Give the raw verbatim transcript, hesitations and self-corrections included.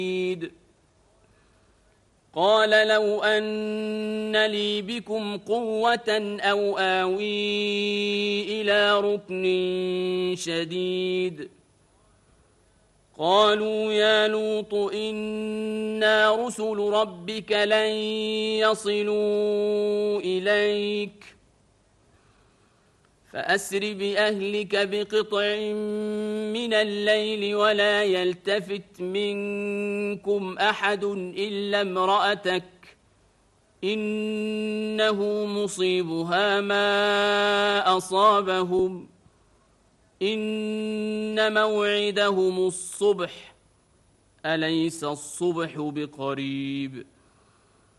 قال لو أن لي بكم قوة أو آوي إلى ركن شديد قالوا يا لوط إنا رسل ربك لن يصلوا إليك فأسر بأهلك بقطع من الليل ولا يلتفت منكم أحد إلا امرأتك إنه مصيبها ما أصابهم إن موعدهم الصبح أليس الصبح بقريب